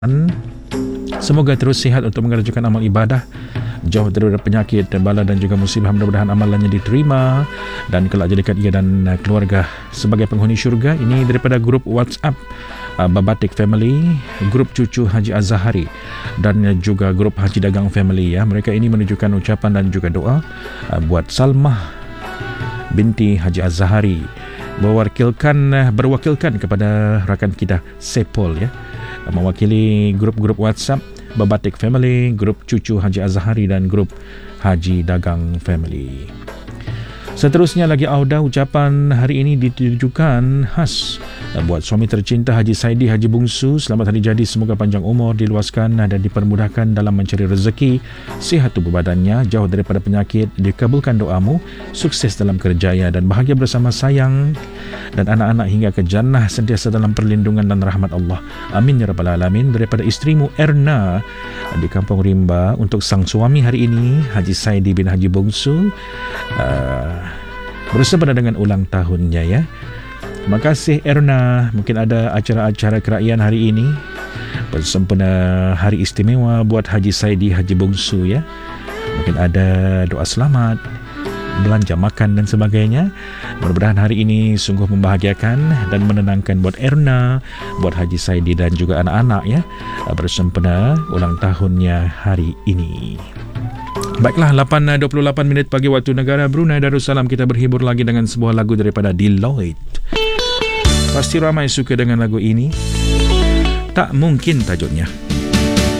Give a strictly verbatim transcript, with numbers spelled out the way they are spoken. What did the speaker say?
Semoga terus sihat untuk mengerjakan amal ibadah, jauh daripada penyakit, bala dan juga musibah. Mudah-mudahan amalannya diterima dan kelak jadikan ia dan keluarga sebagai penghuni syurga. Ini daripada grup WhatsApp uh, Babatik Family, grup cucu Haji Azhari dan juga grup Haji Dagang Family. Ya, mereka ini menunjukkan ucapan dan juga doa uh, buat Salmah binti Haji Azhari, berwakilkan berwakilkan kepada rakan kita Sepol, ya, mewakili grup-grup WhatsApp Babatik Family, grup cucu Haji Azhari dan grup Haji Dagang Family. Seterusnya lagi Auda, ucapan hari ini ditujukan khas buat suami tercinta Haji Saidi Haji Bungsu. Selamat hari jadi, semoga panjang umur, diluaskan dan dipermudahkan dalam mencari rezeki, sihat tubuh badannya, jauh daripada penyakit, dikabulkan doamu, sukses dalam kerjaya dan bahagia bersama sayang dan anak-anak hingga ke jannah, sentiasa dalam perlindungan dan rahmat Allah. Amin ya rabbal alamin. Daripada isterimu Erna di Kampung Rimba untuk sang suami hari ini Haji Saidi bin Haji Bungsu, uh, bersempena dengan ulang tahunnya, ya. Terima kasih Erna. Mungkin ada acara-acara kerajaan hari ini bersempena hari istimewa buat Haji Saidi Haji Bungsu, ya. Mungkin ada doa selamat, belanja makan dan sebagainya. Mudah-mudahan hari ini sungguh membahagiakan dan menenangkan buat Erna, buat Haji Saidi dan juga anak-anak, ya, bersempena ulang tahunnya hari ini. Baiklah, lapan dua puluh lapan minit pagi waktu negara Brunei Darussalam. Kita berhibur lagi dengan sebuah lagu daripada Deloitte. Pasti ramai suka dengan lagu ini. Tak mungkin tajuknya.